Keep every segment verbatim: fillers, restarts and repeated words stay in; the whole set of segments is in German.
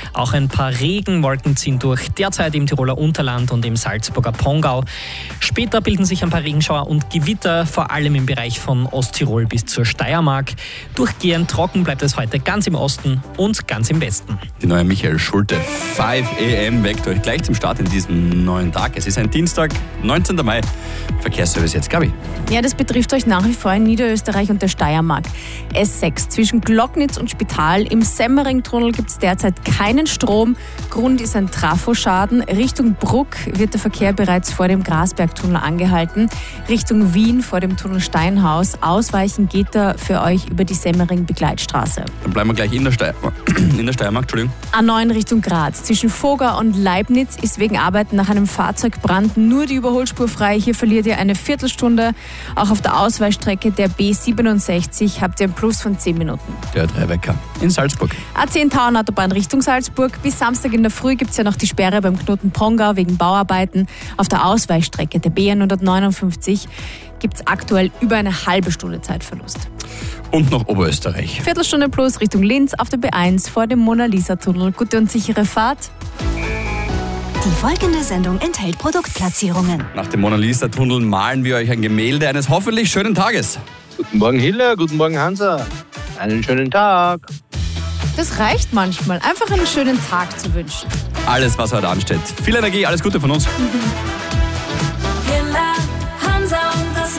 Auch ein paar Regenwolken ziehen durch, derzeit im Tiroler Unterland und im Salzburger Pongau. Später bilden sich ein paar Regenschauer und Gewitter, vor allem im Bereich von Osttirol bis zur Steiermark. Durchgehend trocken bleibt es heute ganz im Osten und ganz im Westen. Die neue Michael Schulte, fünf A M, weckt euch gleich zum Start in diesem neuen Tag. Es ist ein Dienstag, neunzehnten Mai. Verkehrsservice jetzt, Gabi. Ja, das betrifft euch nach wie vor in Niederösterreich und der Steiermark. S sechs zwischen Glocknitz und Spital. Im Semmering-Tunnel gibt es derzeit keinen Strom. Grund ist ein Trafoschaden. Richtung Bruck wird der Verkehr bereits vor dem Grasbergtunnel angehalten. Richtung Wien vor dem Tunnel Steinhaus. Ausweichen geht da für euch über die Semmering-Begleitstraße. Dann bleiben wir gleich in der, Steier- in der Steiermark. Entschuldigung. A neun Richtung Graz. Zwischen Voga und Leibniz ist wegen Arbeiten nach einem Fahrzeugbrand nur die Überholspur frei. Hier verliert ihr eine Viertelstunde. Auch auf der Ausweichstrecke der B siebenundsechzig habt ihr ein Plus von zehn Minuten. Der Dreiwecker in Salzburg. A zehn Tauernautobahn Richtung Salzburg. Bis Samstag in der Früh gibt es ja noch die Sperre beim Knoten Pongau wegen Bauarbeiten. Auf der Ausweichstrecke der B hundertneunundfünfzig gibt es aktuell über eine halbe Stunde Zeitverlust. Und noch Oberösterreich. Viertelstunde plus Richtung Linz auf der B eins vor dem Mona-Lisa-Tunnel. Gute und sichere Fahrt. Die folgende Sendung enthält Produktplatzierungen. Nach dem Mona Lisa-Tunnel malen wir euch ein Gemälde eines hoffentlich schönen Tages. Guten Morgen Hille, guten Morgen Hansa. Einen schönen Tag. Das reicht manchmal, einfach einen schönen Tag zu wünschen. Alles, was heute ansteht. Viel Energie, alles Gute von uns. Hille, Hansa und das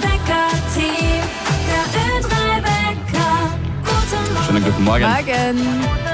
Wecker-Team. Der Ö drei Wecker. Guten Morgen. Schönen guten Morgen. Morgen.